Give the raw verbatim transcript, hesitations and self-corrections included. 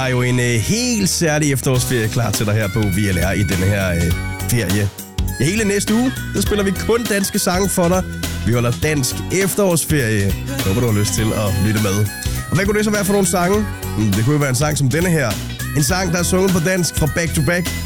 har jo en øh, helt særlig efterårsferie klar til dig her på V L R i denne her øh, ferie. Ja, hele næste uge, der spiller vi kun danske sange for dig. Vi holder dansk efterårsferie. Jeg håber, du har lyst til at lytte med. Og hvad kunne det så være for nogle sange? Det kunne jo være en sang som denne her. En sang, der er sunget på dansk fra Back to Back.